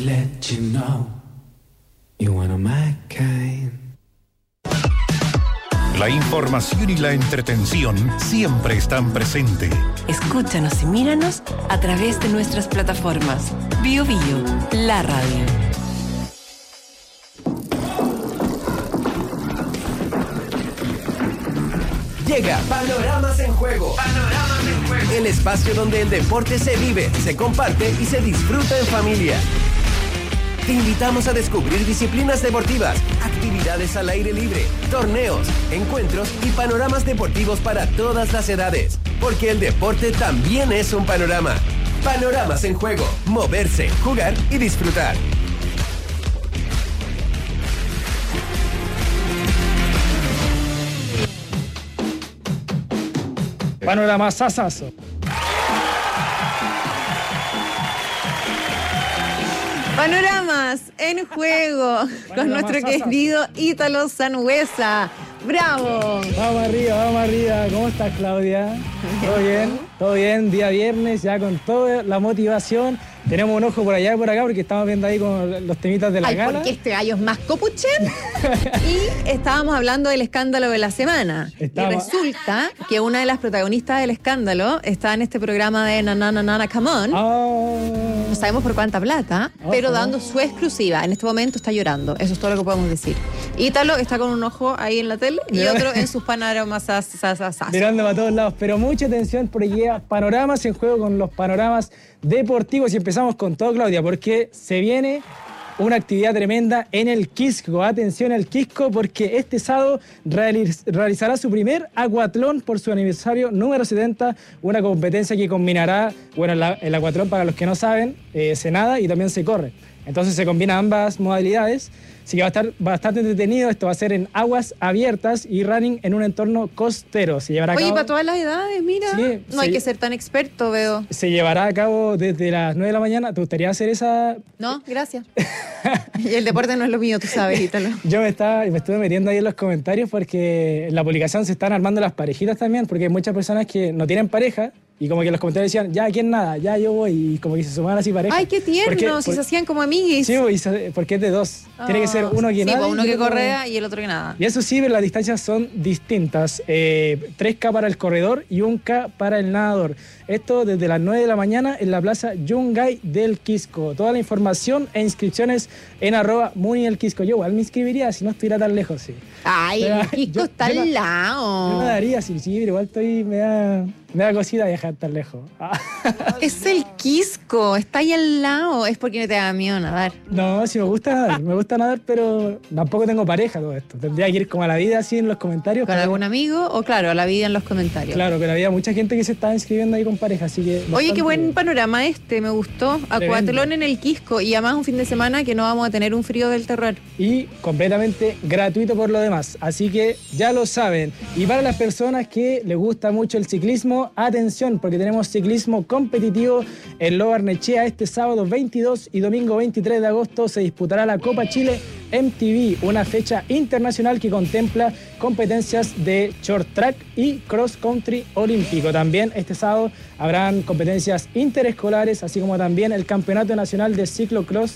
to let you know you're one of my kind. La información y la entretención siempre están presentes. Escúchanos y míranos a través de nuestras plataformas. Bio Bio, la radio. Llega Panoramas en Juego. Panoramas en Juego. El espacio donde el deporte se vive, se comparte y se disfruta en familia. Te invitamos a descubrir disciplinas deportivas, actividades al aire libre, torneos, encuentros y panoramas deportivos para todas las edades. Porque el deporte también es un panorama. Panoramas en Juego. Moverse, jugar y disfrutar. Panorama sasazo. Panoramas en Juego con nuestro querido Ítalo Sanhueza. ¡Bravo! Vamos arriba. ¿Cómo estás, Claudia? ¿Todo bien? Todo bien, día viernes, ya con toda la motivación. Tenemos un ojo por allá y por acá porque estamos viendo ahí con los temitas de la gala. Porque este gallo es más copuchen. Y estábamos hablando del escándalo de la semana. Y resulta que una de las protagonistas del escándalo está en este programa de Nana Come On. No sabemos por cuánta plata, pero dando su exclusiva. En este momento está llorando. Eso es todo lo que podemos decir. Ítalo está con un ojo ahí en la tele y otro en sus panoramas. Mirando para todos lados. Pero mucha atención porque Panoramas en Juego con los panoramas deportivos. Y empezamos con todo, Claudia, porque se viene una actividad tremenda en el Quisco. Atención al Quisco, porque este sábado realizará su primer acuatlón por su aniversario número 70, una competencia que combinará, bueno, el acuatlón, para los que no saben, se nada y también se corre. Entonces se combinan ambas modalidades. Así que va a estar bastante entretenido. Esto va a ser en aguas abiertas y running en un entorno costero. Se llevará a cabo... Oye, para todas las edades, mira. Sí, no hay que ser tan experto, veo. Se llevará a cabo desde las 9 de la mañana. ¿Te gustaría hacer esa...? No, gracias. Y el deporte no es lo mío, tú sabes, Ítalo. Yo me estuve metiendo ahí en los comentarios porque en la publicación se están armando las parejitas también, porque hay muchas personas que no tienen pareja. Y como que en los comentarios decían, ya, ¿quién nada? Ya, yo voy. Y como que se sumaban así parejas. ¡Ay, qué tierno! Si se hacían como amiguis. Sí, porque es de dos. Tiene que ser uno que nada. Sí, uno que correa y el otro que nada. Y eso sí, pero las distancias son distintas. 3K para el corredor y 1K para el nadador. Esto desde las 9 de la mañana en la plaza Yungay del Quisco. Toda la información e inscripciones en @MuniElQuisco. Yo igual me inscribiría si no estuviera tan lejos, sí. Ay, el Quisco está al lado. Yo nadaría, sí, pero igual me da cosita viajar tan lejos. Es el Quisco, está ahí al lado. Es porque no te da miedo nadar. No, sí me gusta nadar, pero tampoco tengo pareja todo esto. Tendría que ir como a la vida así en los comentarios. ¿Con algún amigo? O claro, a la vida en los comentarios. Claro, pero había mucha gente que se estaba inscribiendo ahí con pareja, así que... Oye, qué buen panorama me gustó. Acuatlón en el Quisco y además un fin de semana que no vamos a tener un frío del terror. Y completamente gratuito por lo demás, así que ya lo saben. Y para las personas que les gusta mucho el ciclismo, atención, porque tenemos ciclismo competitivo en Lo Barnechea. Este sábado 22 y domingo 23 de agosto se disputará la Copa Chile MTV, una fecha internacional que contempla competencias de short track y cross country olímpico. También este sábado habrán competencias interescolares, así como también el Campeonato Nacional de Ciclocross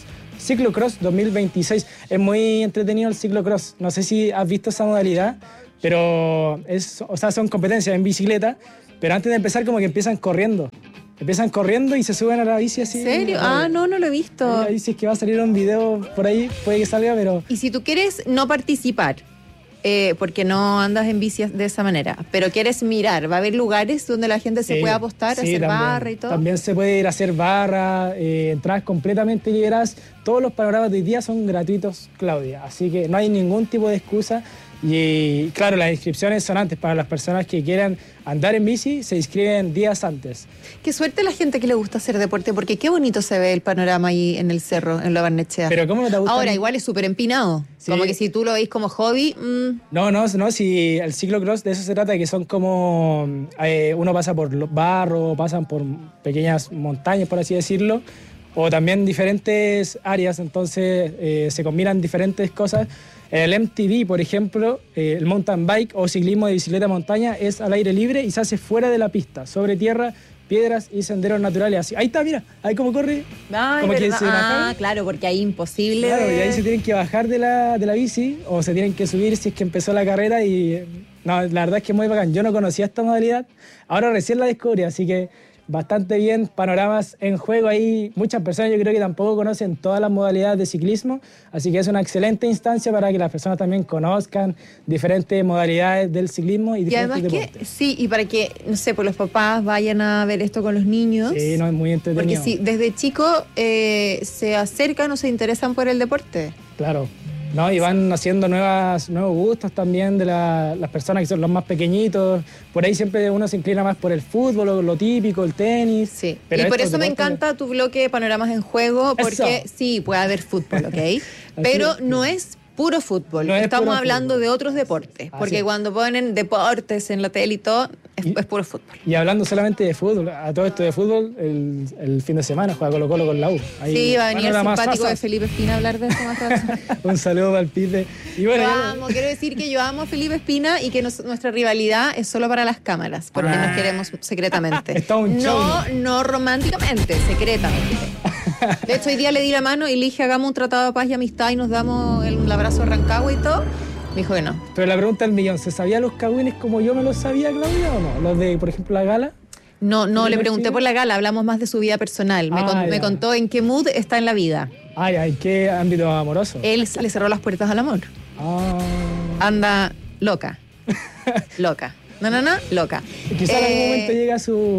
2026. Es muy entretenido el ciclocross. No sé si has visto esa modalidad, pero son competencias en bicicleta, pero antes de empezar como que empiezan corriendo y se suben a la bici así. ¿En serio? No lo he visto. La bici es que va a salir un video por ahí, puede que salga, pero... Y si tú quieres no participar, porque no andas en bici de esa manera, pero quieres mirar, va a haber lugares donde la gente se puede apostar, hacer también, barra y todo. También se puede ir a hacer barra, entradas completamente liberadas. Todos los panoramas de hoy día son gratuitos, Claudia, así que no hay ningún tipo de excusa. Y claro, las inscripciones son antes. Para las personas que quieran andar en bici, se inscriben días antes. Qué suerte la gente que le gusta hacer deporte, porque qué bonito se ve el panorama ahí en el cerro, en Lo Barnechea. Pero ¿cómo no te gusta? Ahora, igual es súper empinado. Sí. Como que si tú lo veis como hobby... No, si el ciclocross de eso se trata, que son como... uno pasa por barro, pasan por pequeñas montañas, por así decirlo, o también diferentes áreas, entonces se combinan diferentes cosas. El MTV, por ejemplo, el mountain bike o ciclismo de bicicleta montaña es al aire libre y se hace fuera de la pista, sobre tierra, piedras y senderos naturales. Así, ahí está, mira, ahí como corre. Ay, como que se baja. claro, porque ahí imposible. Claro, y ahí se tienen que bajar de la bici o se tienen que subir si es que empezó la carrera y... No, la verdad es que es muy bacán. Yo no conocía esta modalidad, ahora recién la descubrí, así que bastante bien. Panoramas en juego ahí. Muchas personas yo creo que tampoco conocen todas las modalidades de ciclismo, así que es una excelente instancia para que las personas también conozcan diferentes modalidades del ciclismo y diferentes deportes. Que, sí, y para que, no sé, pues los papás vayan a ver esto con los niños. Sí, no, es muy entretenido. Porque si desde chico se acercan o se interesan por el deporte. Claro. No, y van haciendo nuevos gustos también de las personas que son los más pequeñitos. Por ahí siempre uno se inclina más por el fútbol, lo típico, el tenis. Sí, y por eso me encanta tu bloque Panoramas en Juego, porque sí, puede haber fútbol, ¿ok? Pero no es puro fútbol. Estamos hablando de otros deportes. Porque cuando ponen deportes en la tele y todo, es puro fútbol. Y hablando solamente de fútbol, a todo esto de fútbol, el fin de semana juega Colo-Colo con la U. Ahí, sí, va a venir el simpático de Felipe Espina a hablar de eso más tarde. Un saludo para el Pite. Y bueno, quiero decir que yo amo a Felipe Espina y que nuestra rivalidad es solo para las cámaras, porque nos queremos secretamente. Está un show, no románticamente, secretamente. De hecho, hoy día le di la mano y le dije, hagamos un tratado de paz y amistad y nos damos el abrazo de Rancagua y todo. Me dijo que no. Pero la pregunta del millón, ¿se sabía los cagüines como yo me los sabía, Claudia, o no? Los de, por ejemplo, la gala. No, le pregunté por la gala, hablamos más de su vida personal. Me contó en qué mood está en la vida. ¿En qué ámbito amoroso? Él le cerró las puertas al amor. Anda loca. Loca. No, loca. Quizá en algún momento llega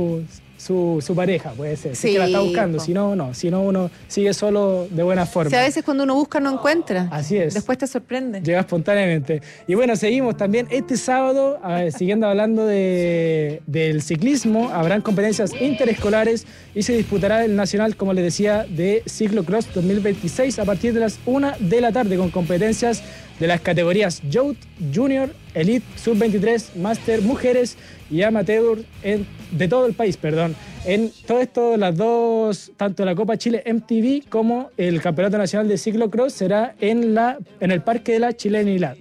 su pareja, puede ser. Sí, que la está buscando, si no, no. Si no, uno sigue solo de buena forma. O sea, a veces cuando uno busca no encuentra. Así es. Después te sorprende. Llega espontáneamente. Y bueno, seguimos también este sábado, siguiendo hablando del ciclismo, habrán competencias interescolares y se disputará el nacional, como les decía, de Ciclocross 2026 a partir de las 1 de la tarde con competencias de las categorías Youth, Junior, Elite, Sub-23, Master, Mujeres y Amateur de todo el país, En todo esto, las dos, tanto la Copa Chile MTV como el Campeonato Nacional de Ciclocross será en el Parque de la Chilenidad,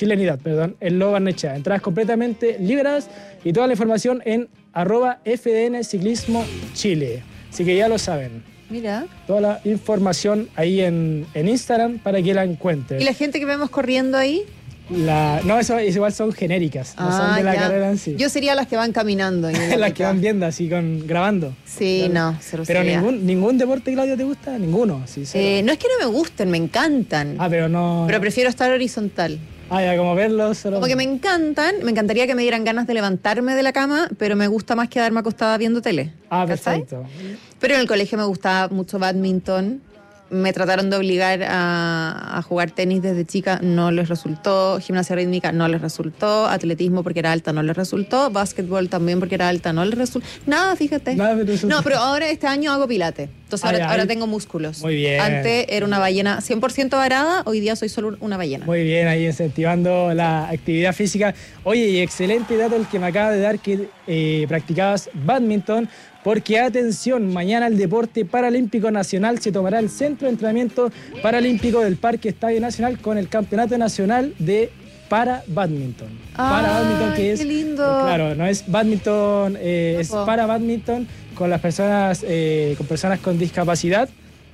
en Lo Barnechea. Entradas completamente liberadas y toda la información en @FDN Ciclismo Chile. Así que ya lo saben. Mira. Toda la información ahí en Instagram para que la encuentren. ¿Y la gente que vemos corriendo ahí? No, eso igual son genéricas, no son de la carrera en sí. Yo sería las que van caminando. Las que van viendo así, grabando. Sí, claro. No. Pero ningún deporte, Claudia, ¿te gusta? Ninguno. Sí, no es que no me gusten, me encantan. Pero no... Pero prefiero estar horizontal. Ya, como verlos. Solo... Como que me encantaría que me dieran ganas de levantarme de la cama, pero me gusta más quedarme acostada viendo tele. Perfecto. Pero en el colegio me gustaba mucho bádminton. Me trataron de obligar a jugar tenis desde chica, no les resultó. Gimnasia rítmica no les resultó. Atletismo porque era alta no les resultó. Básquetbol también porque era alta no les resultó. Nada, fíjate. Nada me resultó. No, pero ahora este año hago pilates. Entonces ahora tengo músculos. Muy bien. Antes era una ballena 100% varada, hoy día soy solo una ballena. Muy bien, ahí incentivando la actividad física. Oye, y excelente dato el que me acaba de dar que practicabas bádminton. Porque atención, mañana el deporte paralímpico nacional se tomará el centro de entrenamiento paralímpico del Parque Estadio Nacional con el Campeonato Nacional de para bádminton. Para bádminton, que es... ¡Qué lindo! Claro, no es bádminton, es para bádminton con las personas con discapacidad.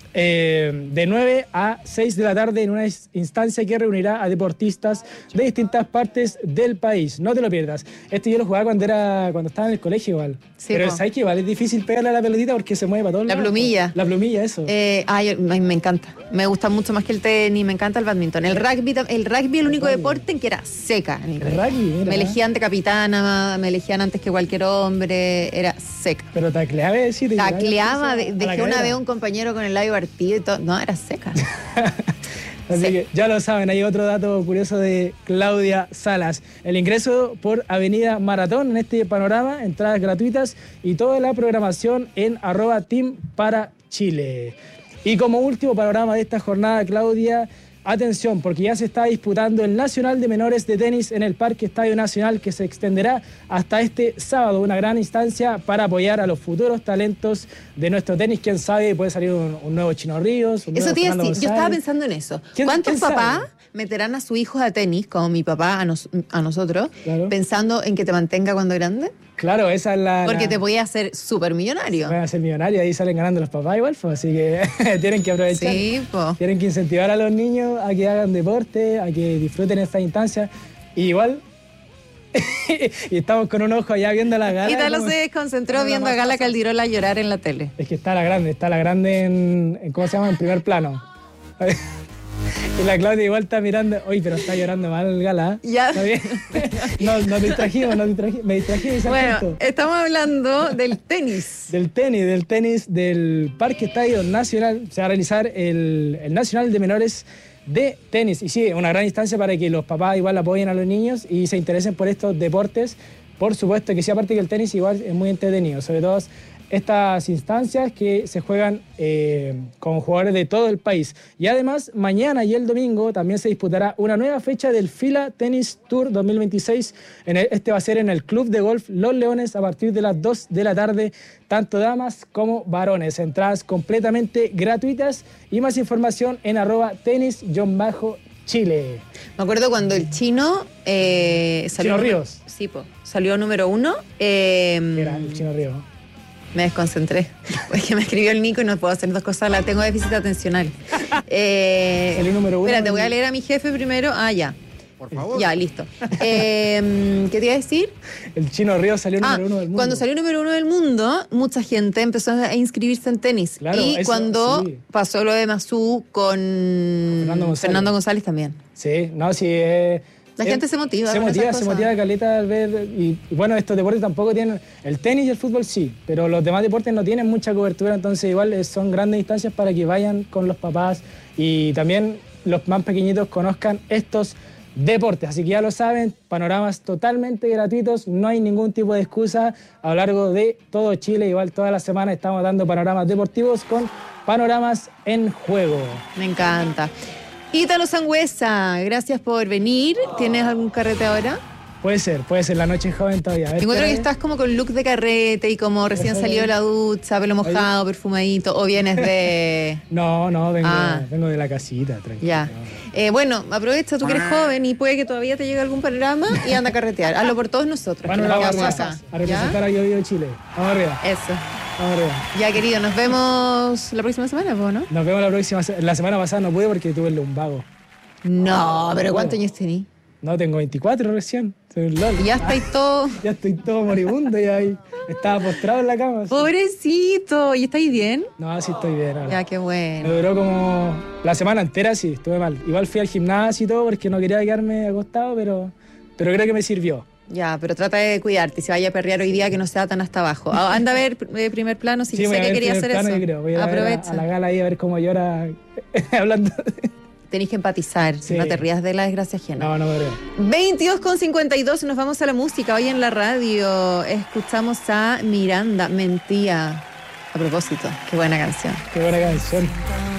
De 9 a 6 de la tarde en una instancia que reunirá a deportistas de distintas partes del país. No te lo pierdas. Yo lo jugaba cuando estaba en el colegio igual. Sí, pero ¿sabes qué? Igual es difícil pegarle a la pelotita porque se mueve para todos lados. La plumilla, eso. Me encanta. Me gusta mucho más que el tenis, me encanta el bádminton. El rugby el único deporte en que era seca. El rugby, me elegían de capitana, me elegían antes que cualquier hombre, era seca. Pero tacleaba, decir. Tacleaba, dejé una vez a un compañero con el labio partido y todo. No, era seca. Así que ya lo saben, hay otro dato curioso de Claudia Salas. El ingreso por Avenida Maratón en este panorama, entradas gratuitas y toda la programación en @teamparachile. Y como último panorama de esta jornada, Claudia, atención, porque ya se está disputando el Nacional de Menores de Tenis en el Parque Estadio Nacional, que se extenderá hasta este sábado, una gran instancia para apoyar a los futuros talentos de nuestro tenis. Quién sabe, puede salir un nuevo Chino Ríos, un nuevo Fernando González. Yo estaba pensando en eso. ¿Cuántos papás meterán a su hijo a tenis, como mi papá a nosotros, claro, pensando en que te mantenga cuando grande? Claro, esa es la... Porque te podías hacer súper millonario. Van a ser millonarios, ahí salen ganando los papás igual, pues, así que tienen que aprovechar. Sí, pues. Tienen que incentivar a los niños a que hagan deporte, a que disfruten estas instancias. Y igual... y estamos con un ojo allá viendo la gala. Y Talo se desconcentró viendo a Gala Caldirola llorar en la tele. Es que está la grande en ¿cómo se llama? En primer plano. Y la Claudia igual está mirando, oye, pero está llorando mal Gala. Ya. ¿Está bien? Nos distrajimos, me distrají. Bueno, estamos hablando del tenis. Del tenis del Parque Estadio Nacional. Se va a realizar el Nacional de Menores de Tenis. Y sí, una gran instancia para que los papás igual apoyen a los niños y se interesen por estos deportes. Por supuesto que sí, aparte que el tenis igual es muy entretenido, sobre todo estas instancias que se juegan con jugadores de todo el país. Y además, mañana y el domingo también se disputará una nueva fecha del FILA Tennis Tour 2026. Este va a ser en el Club de Golf Los Leones a partir de las 2 de la tarde, tanto damas como varones. Entradas completamente gratuitas y más información en @tenis_Chile. Me acuerdo cuando el chino salió... Chino Ríos. Sí, salió número 1. Era el Chino Ríos. Me desconcentré. Es que me escribió el Nico y no puedo hacer dos cosas. Tengo déficit atencional. Salió número 1. Espérate, voy a leer a mi jefe primero. Ah, ya. Por favor. Ya, listo. ¿Qué te iba a decir? El Chino Ríos salió número 1 del mundo. Cuando salió número 1 del mundo, mucha gente empezó a inscribirse en tenis. Claro, y eso, cuando sí. pasó lo de Masú con Fernando González también. Sí, no, sí. La gente se motiva. Se motiva caleta al ver. Y bueno, estos deportes tampoco tienen. El tenis y el fútbol sí, pero los demás deportes no tienen mucha cobertura, entonces igual son grandes instancias para que vayan con los papás y también los más pequeñitos conozcan estos deportes. Así que ya lo saben, panoramas totalmente gratuitos, no hay ningún tipo de excusa a lo largo de todo Chile. Igual toda la semana estamos dando panoramas deportivos con Panoramas en Juego. Me encanta. Ítalo Sangüesa, gracias por venir. ¿Tienes algún carrete ahora? Puede ser, la noche es joven todavía. Encuentro que estás como con look de carrete y como recién salido de la ducha, pelo mojado, perfumadito, o vienes de... No, vengo de la casita, tranquilo. Ya. Bueno, aprovecha, tú que eres joven y puede que todavía te llegue algún panorama y anda a carretear. Hazlo por todos nosotros. Bueno, a representar a Yo Vivo Chile. Vamos arriba. Eso. Vamos arriba. Ya, querido, nos vemos la próxima semana, ¿no? Nos vemos la próxima semana. La semana pasada no pude porque tuve el lumbago. No, pero ¿cuántos años tenés? No, tengo 24 recién. Soy un LOL. Y ya estáis todo... Ya estoy todo moribundo y ahí estaba postrado en la cama. Pobrecito. ¿Y estáis bien? No, sí estoy bien ahora. Ya, qué bueno. Me duró como la semana entera, sí, estuve mal. Igual fui al gimnasio y todo porque no quería quedarme acostado, pero creo que me sirvió. Ya, pero trata de cuidarte. Si vaya a perrear hoy día, que no sea tan hasta abajo. Anda a ver primer plano, si sí, sé que quería hacer eso. Voy a aprovecha. A la gala ahí a ver cómo llora hablando. Tenés que empatizar, sí. No te rías de la desgracia ajena. No me río. 22:52, nos vamos a la música. Hoy en la radio escuchamos a Miranda, Mentía. A propósito, qué buena canción. Qué buena canción.